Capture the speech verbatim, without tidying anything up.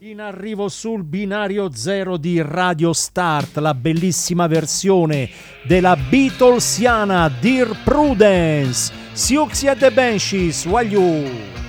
In arrivo sul binario zero di Radio Start, la bellissima versione della Beatlesiana Dear Prudence, Siouxsie and the Banshees, Wagliù.